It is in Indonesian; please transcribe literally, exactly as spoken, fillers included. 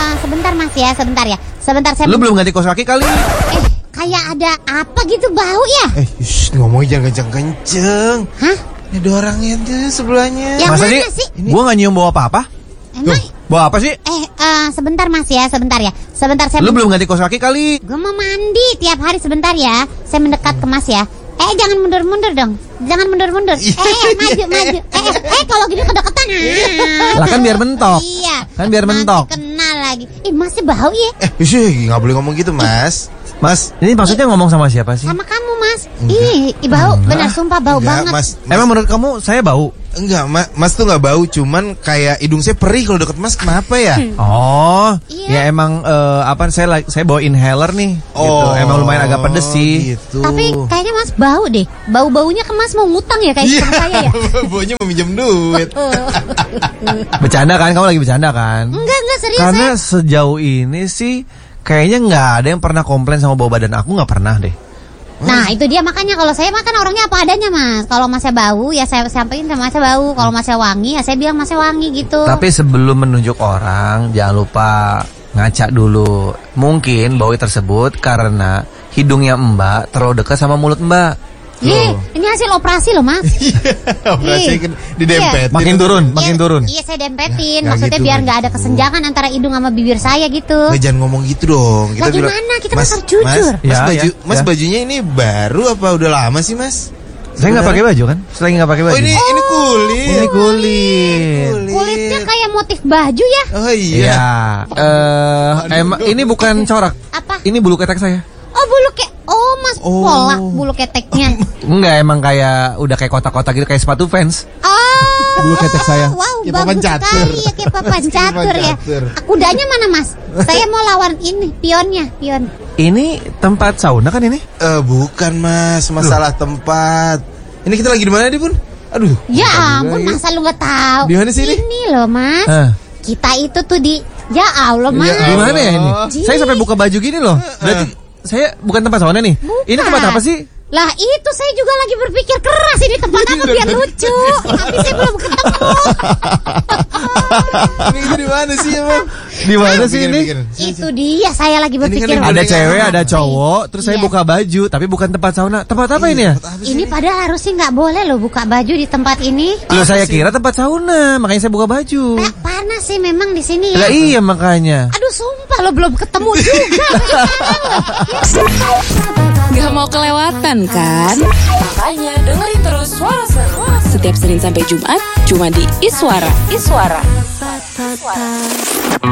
uh, sebentar mas ya, sebentar ya, sebentar saya. Lu belum ganti kaos kaki kali? Eh, kayak ada apa gitu bau ya? Eh, shh, ngomongnya jangan kenceng-kenceng. Hah? Ini ada orangnya tuh sebelahnya. Yang Masa mana sih? sih? Ini- Gua gak nyium bau apa-apa. Emang? Bau apa sih? Eh, uh, sebentar mas ya, sebentar ya, sebentar saya. Lu belum ganti kaos kaki kali? Gue mau mandi tiap hari, sebentar ya. Saya mendekat ke mas ya. Eh, jangan mundur-mundur dong. Jangan mundur-mundur. Eh, eh, maju, maju. Eh, eh, eh kalau gini kedeketan. Ah. Lah kan biar mentok. Iya. Kan biar Nanti mentok. Kenal lagi. Eh, masih bau ya? Eh, sih, nggak boleh ngomong gitu, Mas. Mas, Ini maksudnya ngomong sama siapa sih? Sama kamu mas. Ih, ih, bau. Benar, sumpah bau enggak, banget. Mas. Mas. Emang menurut kamu saya bau? Enggak, mas, mas tuh nggak bau, cuman kayak hidung saya perih kalau deket Mas. Kenapa ya? Oh, Iya. ya emang eh, apa saya like- saya bawa inhaler nih. gitu. Emang lumayan agak pedes sih. Gitu. Tapi kayaknya mas bau deh. Bau-baunya ke mas mau ngutang ya kayak Iya, sama saya ya. baunya mau minjem duit. Bercanda kan? Kamu lagi bercanda kan? Enggak, enggak serius Karena saya. sejauh ini sih kayaknya nggak ada yang pernah komplain sama bau badan aku, nggak pernah deh. Nah itu dia makanya kalau saya makan orangnya apa adanya mas. Kalau masnya bau ya saya sampaikan sama masnya bau. Kalau masnya wangi ya saya bilang masnya wangi gitu. Tapi sebelum menunjuk orang, jangan lupa ngaca dulu. Mungkin bau tersebut karena hidungnya Mbak terlalu dekat sama mulut Mbak. Ih, ini hasil operasi loh mas. Operasi kan didempetin. Makin turun, makin Iya, turun. Iya saya dempetin. Nggak Maksudnya gitu, biar nggak nggak ada gitu. kesenjangan antara hidung sama bibir saya gitu. Nggak, jangan ngomong gitu dong. Lah gimana? Kita kan harus jujur. Mas, mas, Ya, baju, ya, mas ya. bajunya ini baru apa udah lama sih, Mas? Saya nggak pakai baju kan? Saya lagi nggak pakai baju. Oh, ini ini kulit. Ini kulit. Kulitnya kayak motif baju ya. Oh iya. Iya. Eh, emang ini bukan corak. Apa? Ini bulu ketek saya. Oh bulu ke. Oh mas Oh. pola bulu keteknya. Enggak, emang kayak udah kayak kotak-kotak gitu, kayak sepatu fans. Oh. Bulu ketek saya. Wow, Kayak bagus papan catur. sekali ya kayak papan Kayak catur papan ya. catur. Kudanya mana mas? Saya mau lawan ini pionnya, pion. Ini tempat sauna kan ini? Eh, bukan, Mas, masalah tempat. Ini kita lagi di mana, Di, Bun? Aduh. Ya bukan ampun, juga ya. masa lu nggak tahu? Di mana sih ini? Ini loh mas. Hah. Kita itu tuh di. Ya Allah mas. Ya Di mana ya ini? Ji. Saya sampai buka baju gini loh. Berarti saya bukan tempat sauna nih. Bukan. Ini tempat apa sih? Lah itu saya juga lagi berpikir keras ini tempat apa biar lucu. Tapi saya belum ketemu. Ini kita di mana sih, Emang? Di mana sih Bikin, ini? bikin. Itu dia saya lagi kan berpikir. yang Ada Boleh cewek, nggak? ada cowok, terus saya Iya. buka baju, tapi bukan tempat sauna. Tempat apa ini ya? Tempat apa sih Ini padahal harusnya nggak boleh loh buka baju di tempat ini. Loh, saya kira tempat sauna, makanya saya buka baju. Nah, panas sih memang di sini Lah ya. iya makanya. Aduh sumpah lo belum ketemu juga. Gak mau kelewatan kan? Makanya dengerin terus Suara Seru setiap Senin sampai Jumat cuma di Iswara. Iswara.